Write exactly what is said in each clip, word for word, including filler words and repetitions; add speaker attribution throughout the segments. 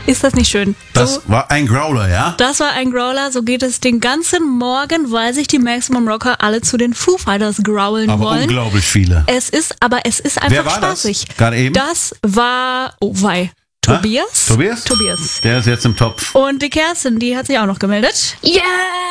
Speaker 1: Ist das nicht schön?
Speaker 2: Das
Speaker 1: so,
Speaker 2: war ein Growler, ja?
Speaker 1: Das war ein Growler. So geht es den ganzen Morgen, weil sich die Maximum Rocker alle zu den Foo Fighters growlen
Speaker 2: aber
Speaker 1: wollen.
Speaker 2: unglaublich viele.
Speaker 1: Es ist, aber es ist einfach
Speaker 2: Wer war
Speaker 1: spaßig.
Speaker 2: Das? Gerade eben?
Speaker 1: Das war, oh wei, Tobias.
Speaker 2: Ha? Tobias?
Speaker 1: Tobias.
Speaker 2: Der ist jetzt im Topf.
Speaker 1: Und die Kerstin, die hat sich auch noch gemeldet.
Speaker 3: Ja,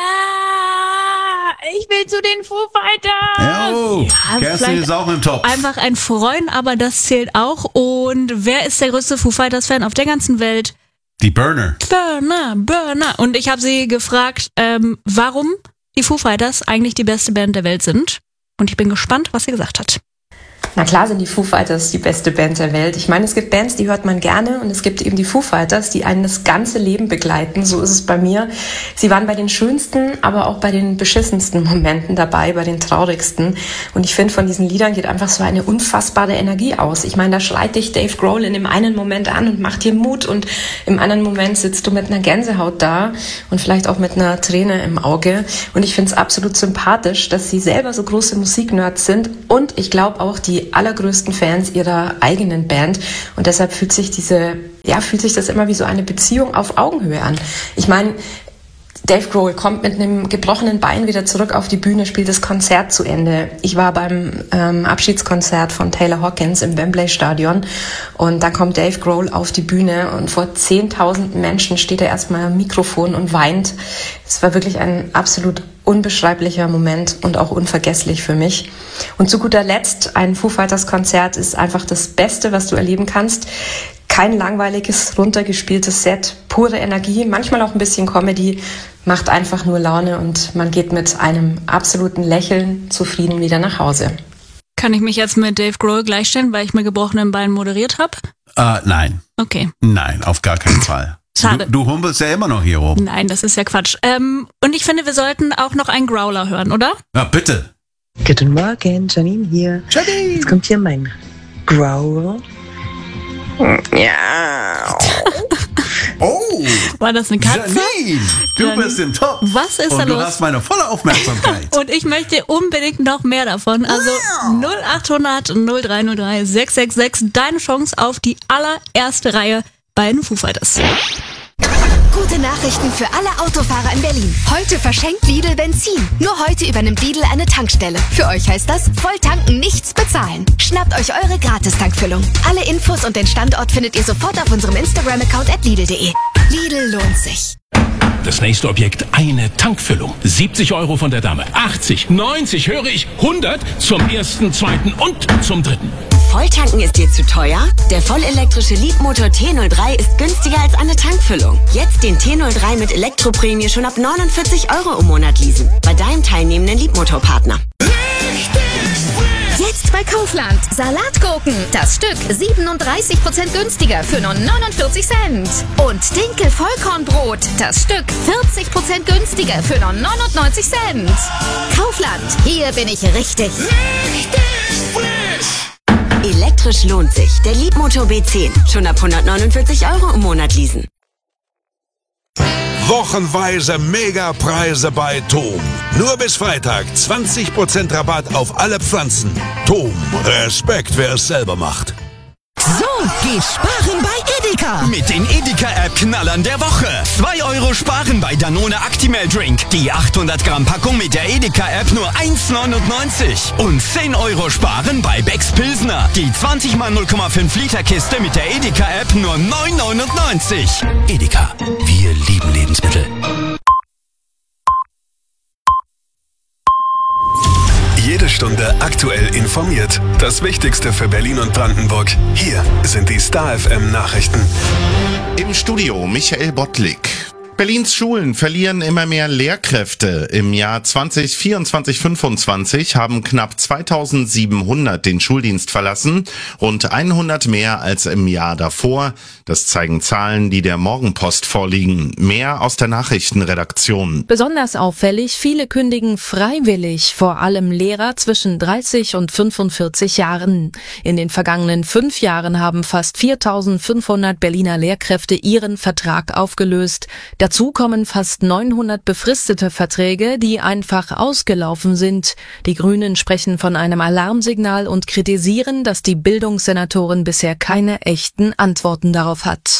Speaker 3: ich will zu den Foo Fighters.
Speaker 2: Jo,
Speaker 1: Ja,
Speaker 2: Kerstin
Speaker 1: vielleicht
Speaker 2: ist auch im Topf.
Speaker 1: Einfach ein Freund, aber das zählt auch. Und wer ist der größte Foo Fighters-Fan auf der ganzen Welt?
Speaker 2: Die Burner.
Speaker 1: Burner, Burner. Und ich habe sie gefragt, ähm, warum die Foo Fighters eigentlich die beste Band der Welt sind. Und ich bin gespannt, was sie gesagt hat.
Speaker 4: Na klar sind die Foo Fighters die beste Band der Welt. Ich meine, es gibt Bands, die hört man gerne und es gibt eben die Foo Fighters, die einen das ganze Leben begleiten. So ist es bei mir. Sie waren bei den schönsten, aber auch bei den beschissensten Momenten dabei, bei den traurigsten. Und ich finde, von diesen Liedern geht einfach so eine unfassbare Energie aus. Ich meine, da schreit dich Dave Grohl in dem einen Moment an und macht dir Mut und im anderen Moment sitzt du mit einer Gänsehaut da und vielleicht auch mit einer Träne im Auge. Und ich finde es absolut sympathisch, dass sie selber so große Musiknerds sind und ich glaube auch die allergrößten Fans ihrer eigenen Band und deshalb fühlt sich diese, ja, fühlt sich das immer wie so eine Beziehung auf Augenhöhe an. Ich meine, Dave Grohl kommt mit einem gebrochenen Bein wieder zurück auf die Bühne, spielt das Konzert zu Ende. Ich war beim ähm, Abschiedskonzert von Taylor Hawkins im Wembley Stadion und da kommt Dave Grohl auf die Bühne und vor zehntausenden Menschen steht er erstmal am Mikrofon und weint. Es war wirklich ein absolut unbeschreiblicher Moment und auch unvergesslich für mich. Und zu guter Letzt, ein Foo Fighters Konzert ist einfach das Beste, was du erleben kannst. Kein langweiliges, runtergespieltes Set, pure Energie, manchmal auch ein bisschen Comedy, macht einfach nur Laune und man geht mit einem absoluten Lächeln zufrieden wieder nach Hause.
Speaker 1: Kann ich mich jetzt mit Dave Grohl gleichstellen, weil ich mit gebrochenen Beinen moderiert habe?
Speaker 2: Äh, nein.
Speaker 1: Okay.
Speaker 2: Nein, auf gar keinen Fall.
Speaker 1: Schade.
Speaker 2: Du, du humpelst ja immer noch hier rum.
Speaker 1: Nein, das ist ja Quatsch. Ähm, und ich finde, wir sollten auch noch einen Growler hören, oder?
Speaker 2: Ja, bitte.
Speaker 5: Guten Morgen, Janine hier.
Speaker 2: Janine!
Speaker 5: Jetzt kommt hier mein Growl. Ja.
Speaker 2: Oh!
Speaker 1: War das eine Katze?
Speaker 2: Janine! Du
Speaker 1: Janine.
Speaker 2: bist im Topf.
Speaker 1: Was ist
Speaker 2: Und
Speaker 1: da
Speaker 2: du
Speaker 1: los?
Speaker 2: hast meine volle Aufmerksamkeit.
Speaker 1: Und ich möchte unbedingt noch mehr davon. Also null acht hundert null drei null drei sechs sechs sechs, deine Chance auf die allererste Reihe bei den Foo Fighters.
Speaker 6: Gute Nachrichten für alle Autofahrer in Berlin. Heute verschenkt Lidl Benzin. Nur heute übernimmt Lidl eine Tankstelle. Für euch heißt das, voll tanken, nichts bezahlen. Schnappt euch eure Gratistankfüllung. Alle Infos und den Standort findet ihr sofort auf unserem Instagram-Account at lidl punkt de. Lidl lohnt sich.
Speaker 7: Das nächste Objekt, eine Tankfüllung. siebzig Euro von der Dame. achtzig, neunzig, höre ich, hundert zum ersten, zweiten und zum dritten.
Speaker 8: Volltanken ist dir zu teuer? Der vollelektrische Leapmotor T null drei ist günstiger als eine Tankfüllung. Jetzt den T null drei mit Elektroprämie schon ab neunundvierzig Euro im Monat leasen. Bei deinem teilnehmenden Leapmotor-Partner.
Speaker 6: Jetzt bei Kaufland. Salatgurken. Das Stück siebenunddreißig Prozent günstiger für nur neunundvierzig Cent. Und Dinkel Vollkornbrot. Das Stück vierzig Prozent günstiger für nur neunundneunzig Cent. Kaufland. Hier bin ich richtig.
Speaker 8: Elektrisch lohnt sich. Der Leapmotor B zehn. Schon ab hundertneunundvierzig Euro im Monat leasen.
Speaker 9: Wochenweise Megapreise bei Tom. Nur bis Freitag zwanzig Prozent Rabatt auf alle Pflanzen. Tom, Respekt, wer es selber macht.
Speaker 10: So, geht sparen bei Edeka. Mit den Edeka-App-Knallern der Woche. zwei Euro sparen bei Danone Actimel Drink. Die achthundert Gramm Packung mit der Edeka-App nur eins neunundneunzig. Und zehn Euro sparen bei Becks Pilsner. Die zwanzig mal null Komma fünf Liter Kiste mit der Edeka-App nur neun neunundneunzig. Edeka, wir lieben Lebensmittel.
Speaker 11: Jede Stunde aktuell informiert. Das Wichtigste für Berlin und Brandenburg. Hier sind die Star F M Nachrichten.
Speaker 12: Im Studio Michael Bottlik. Berlins Schulen verlieren immer mehr Lehrkräfte. Im Jahr zwanzig vierundzwanzig fünfundzwanzig haben knapp zweitausendsiebenhundert den Schuldienst verlassen, rund hundert mehr als im Jahr davor. Das zeigen Zahlen, die der Morgenpost vorliegen. Mehr aus der Nachrichtenredaktion.
Speaker 13: Besonders auffällig, viele kündigen freiwillig, vor allem Lehrer zwischen dreißig und fünfundvierzig Jahren. In den vergangenen fünf Jahren haben fast viertausendfünfhundert Berliner Lehrkräfte ihren Vertrag aufgelöst. Dazu kommen fast neunhundert befristete Verträge, die einfach ausgelaufen sind. Die Grünen sprechen von einem Alarmsignal und kritisieren, dass die Bildungssenatorin bisher keine echten Antworten darauf hat.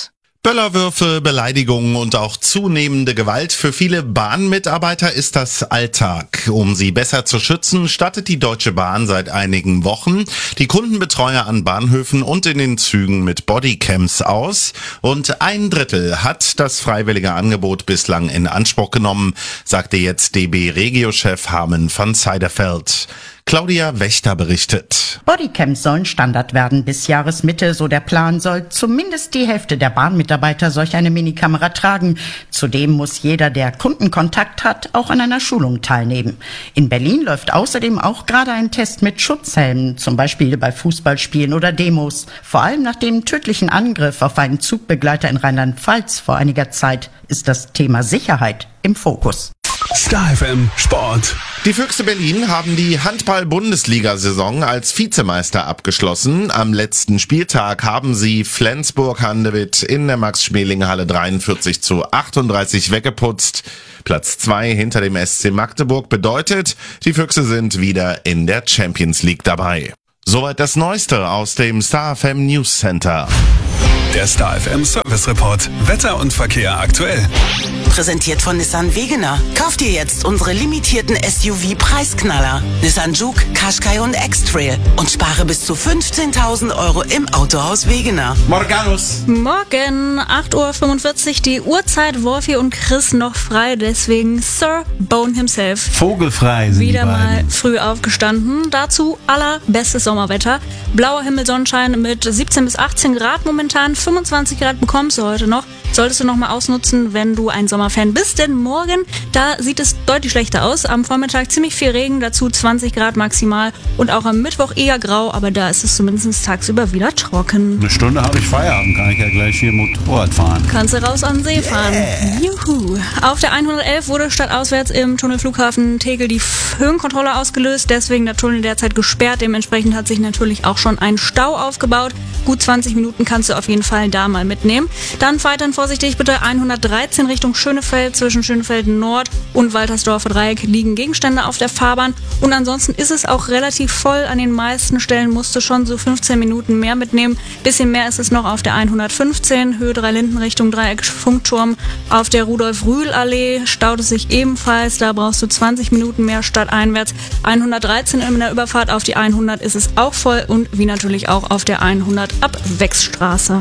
Speaker 12: Böllerwürfe, Beleidigungen und auch zunehmende Gewalt. Für viele Bahnmitarbeiter ist das Alltag. Um sie besser zu schützen, stattet die Deutsche Bahn seit einigen Wochen die Kundenbetreuer an Bahnhöfen und in den Zügen mit Bodycams aus. Und ein Drittel hat das freiwillige Angebot bislang in Anspruch genommen, sagte jetzt D B-Regio-Chef Harmen van Seiderfeld. Claudia Wächter berichtet.
Speaker 14: Bodycams sollen Standard werden bis Jahresmitte, so der Plan, soll zumindest die Hälfte der Bahnmitarbeiter solch eine Minikamera tragen. Zudem muss jeder, der Kundenkontakt hat, auch an einer Schulung teilnehmen. In Berlin läuft außerdem auch gerade ein Test mit Schutzhelmen, zum Beispiel bei Fußballspielen oder Demos. Vor allem nach dem tödlichen Angriff auf einen Zugbegleiter in Rheinland-Pfalz vor einiger Zeit ist das Thema Sicherheit im Fokus.
Speaker 11: Star F M Sport.
Speaker 12: Die Füchse Berlin haben die Handball-Bundesliga-Saison als Vizemeister abgeschlossen. Am letzten Spieltag haben sie Flensburg-Handewitt in der Max-Schmeling-Halle dreiundvierzig zu achtunddreißig weggeputzt. Platz zwei hinter dem S C Magdeburg bedeutet, die Füchse sind wieder in der Champions League dabei. Soweit das Neueste aus dem Star F M News Center.
Speaker 11: Der Star F M Service Report. Wetter und Verkehr aktuell.
Speaker 15: Präsentiert von Nissan Wegener. Kauft ihr jetzt unsere limitierten S U V-Preisknaller. Nissan Juke, Qashqai und X-Trail. Und spare bis zu fünfzehntausend Euro im Autohaus Wegener.
Speaker 2: Morganus.
Speaker 1: Morgen, acht Uhr fünfundvierzig, die Uhrzeit, Wolfi und Chris noch frei. Deswegen Sir Bone himself.
Speaker 2: Vogelfrei sind
Speaker 1: Wieder
Speaker 2: die beiden.
Speaker 1: mal früh aufgestanden. Dazu allerbestes Sommerwetter. Blauer Himmel, Sonnenschein mit siebzehn bis achtzehn Grad momentan. fünfundzwanzig Grad bekommst du heute noch. Solltest du noch mal ausnutzen, wenn du ein Sommerfan bist, denn morgen, da sieht es deutlich schlechter aus. Am Vormittag ziemlich viel Regen, dazu zwanzig Grad maximal und auch am Mittwoch eher grau, aber da ist es zumindest tagsüber wieder trocken.
Speaker 2: Eine Stunde habe ich Feierabend, kann ich ja gleich hier Motorrad fahren.
Speaker 1: Kannst du raus an den See fahren. Yeah. Juhu. Auf der hundertelf wurde stadtauswärts im Tunnelflughafen Tegel die Höhenkontrolle ausgelöst, deswegen der Tunnel derzeit gesperrt. Dementsprechend hat sich natürlich auch schon ein Stau aufgebaut. Gut zwanzig Minuten kannst du auf jeden Fall da mal mitnehmen. Dann weiterhin vorsichtig bitte hundertdreizehn Richtung Schönefeld. Zwischen Schönefeld Nord und Waltersdorfer Dreieck liegen Gegenstände auf der Fahrbahn. Und ansonsten ist es auch relativ voll. An den meisten Stellen musst du schon so fünfzehn Minuten mehr mitnehmen. Bisschen mehr ist es noch auf der hundertfünfzehn, Höhe drei Linden Richtung Dreieck Funkturm. Auf der Rudolf-Rühl-Allee staut es sich ebenfalls. Da brauchst du zwanzig Minuten mehr stadteinwärts. hundertdreizehn in der Überfahrt auf die hundert ist es auch voll. Und wie natürlich auch auf der hundert ab Wechsstraße.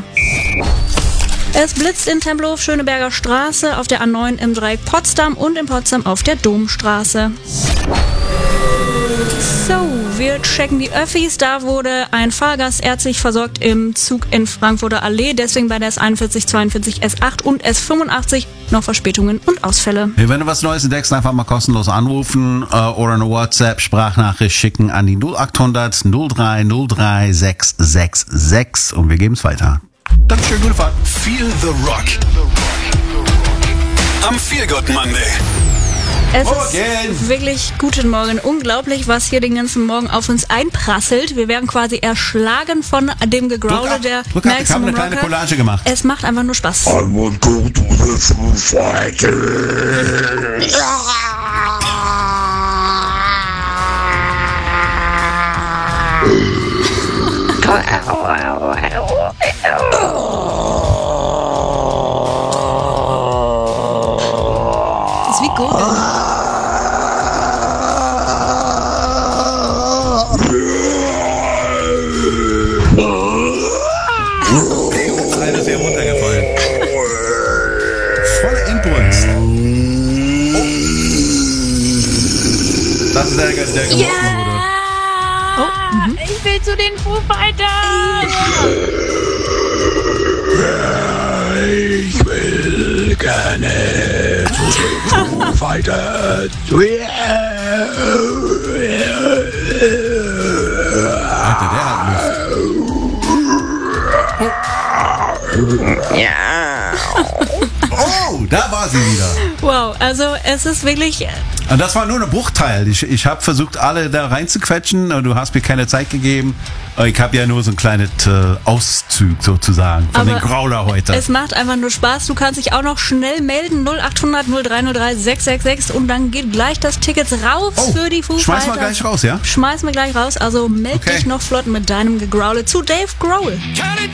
Speaker 1: Es blitzt in Tempelhof Schöneberger Straße, auf der A neun im Dreieck Potsdam und in Potsdam auf der Domstraße. So, wir checken die Öffis. Da wurde ein Fahrgast ärztlich versorgt im Zug in Frankfurter Allee. Deswegen bei der S einundvierzig, zweiundvierzig, S acht und S fünfundachtzig noch Verspätungen und Ausfälle.
Speaker 2: Wenn du was Neues entdeckst, einfach mal kostenlos anrufen äh, oder eine WhatsApp-Sprachnachricht schicken an die null achthundert null drei null drei sechs sechs sechs und wir geben es weiter. Dankeschön, gute Fahrt.
Speaker 11: Feel the Rock. Am Feel Good Monday.
Speaker 1: Es
Speaker 2: Morgen.
Speaker 1: ist wirklich guten Morgen. Unglaublich, was hier den ganzen Morgen auf uns einprasselt. Wir werden quasi erschlagen von dem Gegraule der
Speaker 2: Maximum Ich habe eine kleine Collage gemacht.
Speaker 1: Es macht einfach nur Spaß.
Speaker 16: I will go to the Foo Fighters.
Speaker 1: Das ist wie Gurgeln.
Speaker 2: Einer ist hier runtergefallen. Volle Inbrunst. Oh. Das ist der, der geworfen
Speaker 3: Ja!
Speaker 2: wurde.
Speaker 1: Oh, mhm.
Speaker 3: Ich will zu den Foo Fighters!
Speaker 16: Ich will gerne zu den Foo Fighters.
Speaker 2: Alter, der hat Luft.
Speaker 3: Ja.
Speaker 2: Oh, da war sie wieder.
Speaker 1: Wow, also es ist wirklich...
Speaker 2: Und das war nur ein Bruchteil. Ich, ich habe versucht, alle da reinzuquetschen und du hast mir keine Zeit gegeben. Ich habe ja nur so ein kleines äh, Auszug sozusagen von
Speaker 1: Aber
Speaker 2: den Grauler heute.
Speaker 1: Es macht einfach nur Spaß. Du kannst dich auch noch schnell melden. null achthundert null drei null drei sechs sechs sechs und dann geht gleich das Ticket raus
Speaker 2: oh,
Speaker 1: für die Foo
Speaker 2: schmeiß
Speaker 1: Fighters.
Speaker 2: mal gleich raus, ja?
Speaker 1: Schmeiß mir gleich raus. Also meld
Speaker 2: Okay.
Speaker 1: dich noch flott mit deinem Gegraule zu Dave Grohl.
Speaker 10: Count it